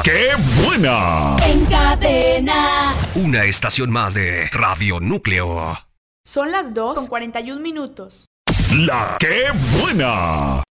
¡Qué buena! En Cadena. Una estación más de Radio Núcleo. Son las 2:41. ¡La Qué buena!